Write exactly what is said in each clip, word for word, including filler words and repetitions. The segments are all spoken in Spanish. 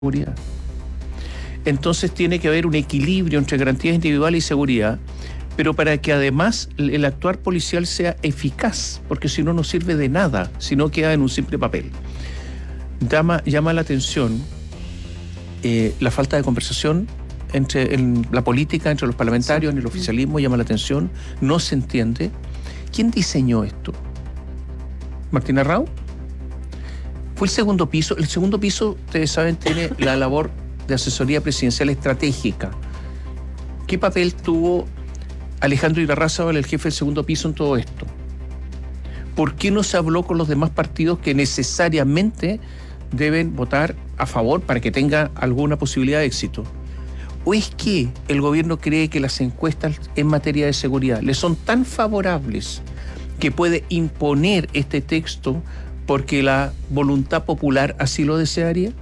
seguridad. Entonces tiene que haber un equilibrio entre garantías individuales y seguridad, pero para que además el actuar policial sea eficaz, porque si no, no sirve de nada, si no queda en un simple papel. Llama, llama la atención eh, la falta de conversación entre el, la política, entre los parlamentarios, en el oficialismo, llama la atención, no se entiende. ¿Quién diseñó esto? ¿Martín Arrau? Fue el segundo piso. El segundo piso, ustedes saben, tiene la labor de asesoría presidencial estratégica. ¿Qué papel tuvo Alejandro Irarrázaval, el jefe del segundo piso, en todo esto? ¿Por qué no se habló con los demás partidos que necesariamente deben votar a favor para que tenga alguna posibilidad de éxito? ¿O es que el gobierno cree que las encuestas en materia de seguridad le son tan favorables que puede imponer este texto porque la voluntad popular así lo desearía?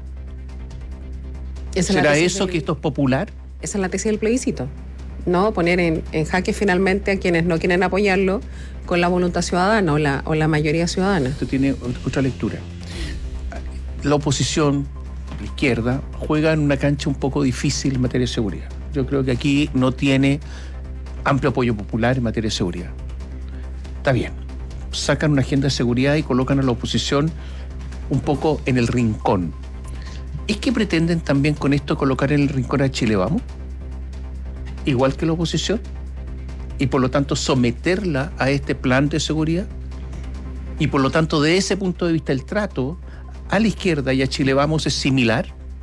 ¿Será eso del, que esto es popular? Esa es la tesis del plebiscito, ¿no? Poner en, en jaque finalmente a quienes no quieren apoyarlo con la voluntad ciudadana o la, o la mayoría ciudadana. Esto tiene otra lectura. La oposición, la izquierda, juega en una cancha un poco difícil en materia de seguridad. Yo creo que aquí no tiene amplio apoyo popular en materia de seguridad. Está bien, sacan una agenda de seguridad y colocan a la oposición un poco en el rincón. ¿Es que pretenden también con esto colocar en el rincón a Chile Vamos? Igual que la oposición. Y por lo tanto someterla a este plan de seguridad. Y por lo tanto, de ese punto de vista, el trato a la izquierda y a Chile Vamos es similar.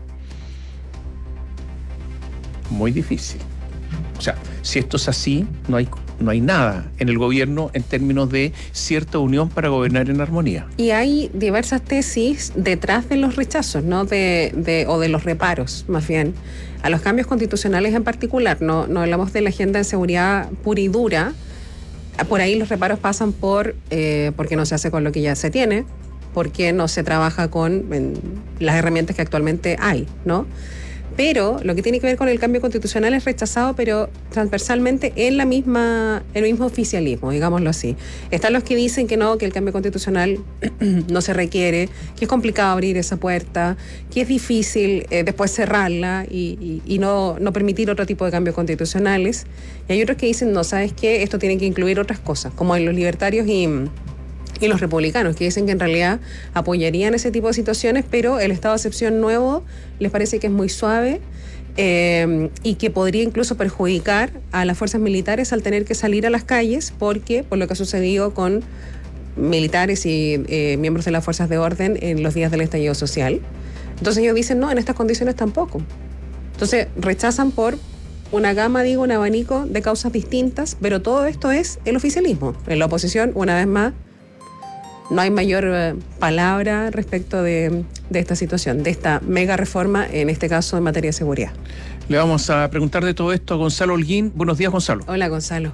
Muy difícil. O sea, si esto es así, no hay, no hay nada en el gobierno en términos de cierta unión para gobernar en armonía. Y hay diversas tesis detrás de los rechazos, ¿no? De, de, o de los reparos, más bien, a los cambios constitucionales en particular. No, no hablamos de la agenda de seguridad pura y dura. Por ahí los reparos pasan por eh, porque no se hace con lo que ya se tiene, porque no se trabaja con en, las herramientas que actualmente hay, ¿no? Pero lo que tiene que ver con el cambio constitucional es rechazado, pero transversalmente en la misma, el mismo oficialismo, digámoslo así. Están los que dicen que no, que el cambio constitucional no se requiere, que es complicado abrir esa puerta, que es difícil eh, después cerrarla y, y, y no, no permitir otro tipo de cambios constitucionales. Y hay otros que dicen, no, ¿sabes qué? Esto tiene que incluir otras cosas, como en los libertarios y... y los republicanos, que dicen que en realidad apoyarían ese tipo de situaciones, pero el estado de excepción nuevo les parece que es muy suave eh, y que podría incluso perjudicar a las fuerzas militares al tener que salir a las calles, porque por lo que ha sucedido con militares y eh, miembros de las fuerzas de orden en los días del estallido social. Entonces ellos dicen, no, en estas condiciones tampoco. Entonces rechazan por una gama, digo, un abanico de causas distintas, pero todo esto es el oficialismo. En la oposición, una vez más, no hay mayor eh, palabra respecto de, de esta situación, de esta mega reforma, en este caso en materia de seguridad. Le vamos a preguntar de todo esto a Gonzalo Holguín. Buenos días, Gonzalo. Hola, Gonzalo.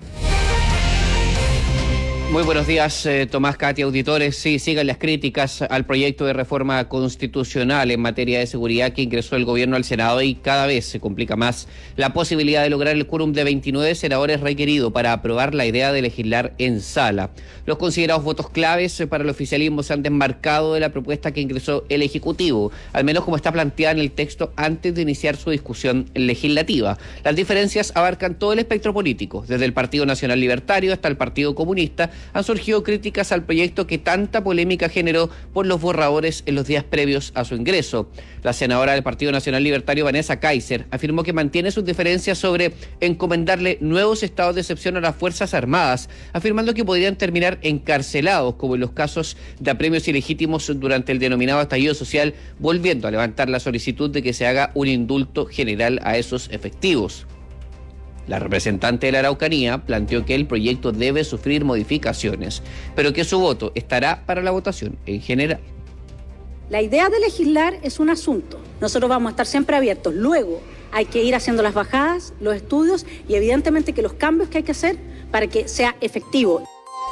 Muy buenos días, eh, Tomás, Katia, auditores. Sí, sigan las críticas al proyecto de reforma constitucional en materia de seguridad que ingresó el gobierno al Senado y cada vez se complica más la posibilidad de lograr el quórum de veintinueve senadores requerido para aprobar la idea de legislar en sala. Los considerados votos claves para el oficialismo se han desmarcado de la propuesta que ingresó el Ejecutivo, al menos como está planteada en el texto antes de iniciar su discusión legislativa. Las diferencias abarcan todo el espectro político, desde el Partido Nacional Libertario hasta el Partido Comunista. Han surgido críticas al proyecto que tanta polémica generó por los borradores en los días previos a su ingreso. La senadora del Partido Nacional Libertario, Vanessa Kaiser, afirmó que mantiene sus diferencias sobre encomendarle nuevos estados de excepción a las Fuerzas Armadas, afirmando que podrían terminar encarcelados, como en los casos de apremios ilegítimos durante el denominado estallido social, volviendo a levantar la solicitud de que se haga un indulto general a esos efectivos. La representante de la Araucanía planteó que el proyecto debe sufrir modificaciones, pero que su voto estará para la votación en general. La idea de legislar es un asunto. Nosotros vamos a estar siempre abiertos. Luego hay que ir haciendo las bajadas, los estudios y evidentemente que los cambios que hay que hacer para que sea efectivo.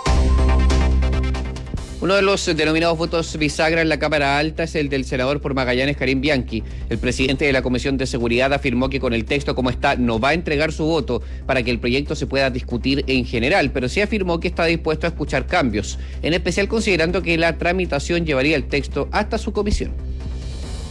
Uno de los denominados votos bisagra en la Cámara Alta es el del senador por Magallanes, Karim Bianchi. El presidente de la Comisión de Seguridad afirmó que con el texto como está no va a entregar su voto para que el proyecto se pueda discutir en general, pero sí afirmó que está dispuesto a escuchar cambios, en especial considerando que la tramitación llevaría el texto hasta su comisión.